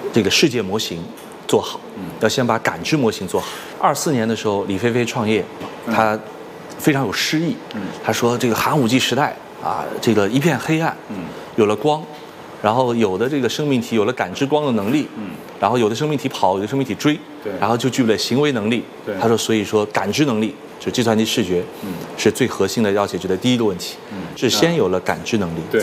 这个世界模型做好，要先把感知模型做好。24年的时候，李飞飞创业，他非常有诗意，他说这个寒武纪时代啊，这个一片黑暗，有了光。然后有的这个生命体有了感知光的能力，然后有的生命体跑，有的生命体追，然后就具备了行为能力。他说，所以说感知能力就是计算机视觉，是最核心的要解决的第一个问题，是先有了感知能力。